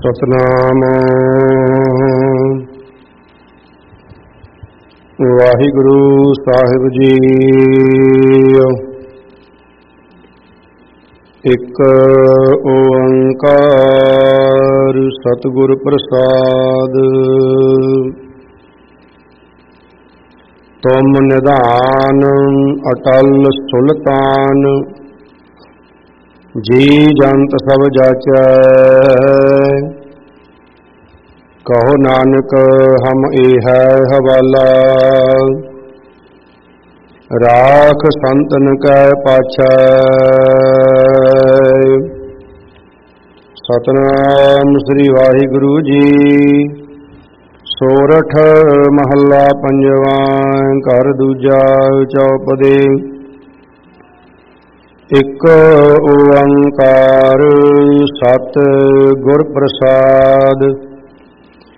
ਸਤਨਾਮ ਵਾਹਿਗੁਰੂ ਸਾਹਿਬ ਜੀ। ਇੱਕ ਓੰਕਾਰ ਸਤਿਗੁਰ ਪ੍ਰਸਾਦ। ਤੁਮ ਨਿਧਾਨ ਅਟਲ ਸੁਲਤਾਨ, ਜੀ ਜੰਤ ਸਭ ਜਾਚੈ। ਕਹੋ ਨਾਨਕ ਹਮ ਏਹੈ ਹਵਾਲਾ, ਰਾਖ ਸੰਤਨ ਕੈ ਪਾਛੈ। ਸਤਨਾਮ ਸ੍ਰੀ ਵਾਹਿਗੁਰੂ ਜੀ। ਸੋਰਠ ਮਹੱਲਾ ਪੰਜਵਾਂ। ਘਰ ਦੂਜਾ ਚੌਪਦੇ। ਇੱਕ ਓੰਕਾਰ ਸਤਿ ਗੁਰ ਪ੍ਰਸਾਦ।